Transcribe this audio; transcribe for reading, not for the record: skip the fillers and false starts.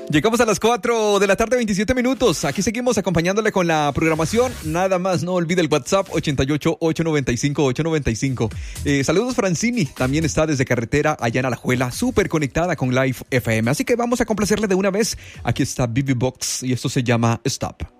Llegamos a las 4 de la tarde, 27 minutos. Aquí seguimos acompañándole con la programación. Nada más, no olvide el WhatsApp 88-895-895. Saludos, Francini. También está desde carretera allá en Alajuela, súper conectada con Live FM. Así que vamos a complacerle de una vez. Aquí está Bibi Box y esto se llama Stop.